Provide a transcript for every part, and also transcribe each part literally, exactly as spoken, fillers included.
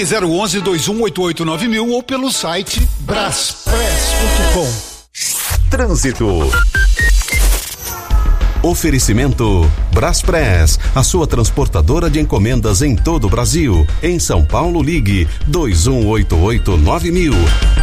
Ligue zero onze, dois um oito oito, nove mil ou pelo site braspress ponto com. Trânsito. Oferecimento Braspress, a sua transportadora de encomendas em todo o Brasil. Em São Paulo, ligue dois um oito oito, nove mil.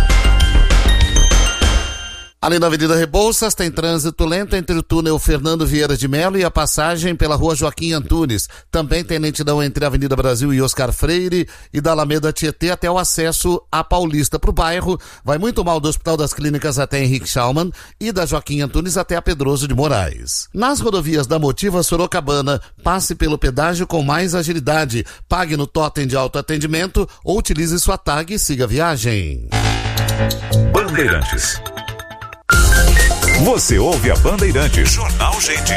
Ali na Avenida Rebouças tem trânsito lento entre o túnel Fernando Vieira de Melo e a passagem pela Rua Joaquim Antunes. Também tem lentidão entre a Avenida Brasil e Oscar Freire e da Alameda Tietê até o acesso à Paulista. Para o bairro, vai muito mal do Hospital das Clínicas até Henrique Schaumann e da Joaquim Antunes até a Pedroso de Moraes. Nas rodovias da Motiva Sorocabana, passe pelo pedágio com mais agilidade. Pague no totem de autoatendimento ou utilize sua tag e siga a viagem. Bandeirantes. Você ouve a Bandeirantes. Jornal Gente.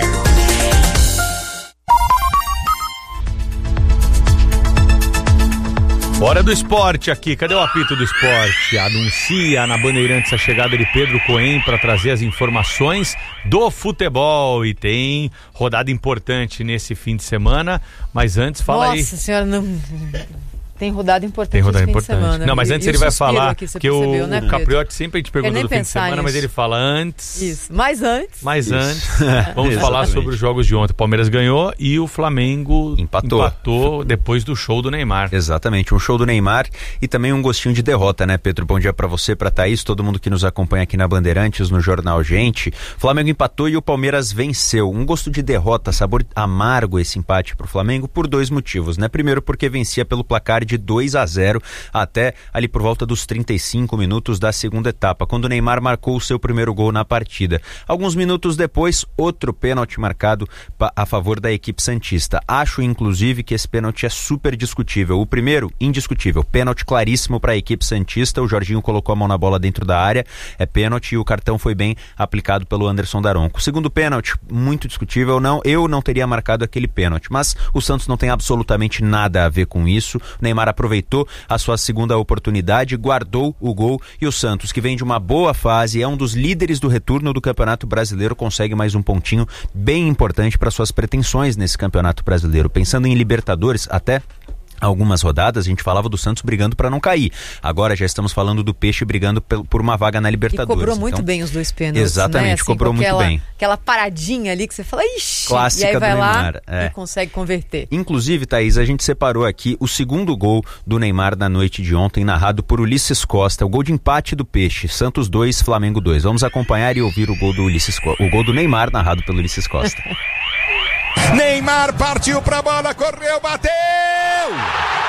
Hora do esporte aqui. Cadê o apito do esporte? Anuncia na Bandeirantes a chegada de Pedro Cohen para trazer as informações do futebol. E tem rodada importante nesse fim de semana. Mas antes, fala Nossa aí. Nossa senhora, não... Tem rodada importante. Tem rodada fim importante. De semana. Não, mas antes e ele vai falar que percebeu, o, né, o Capriotti sempre a gente pergunta do fim de semana, nisso. Mas ele fala antes. Isso. Mas antes. Mas Isso. antes. Vamos falar sobre os jogos de ontem. O Palmeiras ganhou e o Flamengo empatou. empatou depois do show do Neymar. Exatamente, um show do Neymar e também um gostinho de derrota, né, Pedro? Bom dia pra você, pra Thaís, todo mundo que nos acompanha aqui na Bandeirantes, no Jornal Gente. O Flamengo empatou e o Palmeiras venceu. Um gosto de derrota, sabor amargo esse empate pro Flamengo por dois motivos, né? Primeiro porque vencia pelo placar de dois a zero até ali por volta dos trinta e cinco minutos da segunda etapa, quando o Neymar marcou o seu primeiro gol na partida. Alguns minutos depois, outro pênalti marcado a favor da equipe santista. Acho, inclusive, que esse pênalti é super discutível. O primeiro, indiscutível, pênalti claríssimo para a equipe santista. O Jorginho colocou a mão na bola dentro da área, é pênalti e o cartão foi bem aplicado pelo Anderson Daronco. O segundo pênalti, muito discutível, não, eu não teria marcado aquele pênalti, mas o Santos não tem absolutamente nada a ver com isso. O Neymar aproveitou a sua segunda oportunidade, guardou o gol e o Santos, que vem de uma boa fase, é um dos líderes do retorno do Campeonato Brasileiro, consegue mais um pontinho bem importante para suas pretensões nesse Campeonato Brasileiro. Pensando em Libertadores, até algumas rodadas a gente falava do Santos brigando para não cair. Agora já estamos falando do Peixe brigando por uma vaga na Libertadores. E cobrou muito então, bem os dois pênaltis. Exatamente, né? assim, cobrou muito aquela, bem. Aquela paradinha ali que você fala, ixi, clássica e aí vai do lá Neymar, é. e consegue converter. Inclusive, Thaís, a gente separou aqui o segundo gol do Neymar na noite de ontem, narrado por Ulisses Costa, o gol de empate do Peixe, Santos dois, Flamengo dois. Vamos acompanhar e ouvir o gol do Ulisses Co- o gol do Neymar narrado pelo Ulisses Costa. Neymar partiu pra bola, correu, bateu!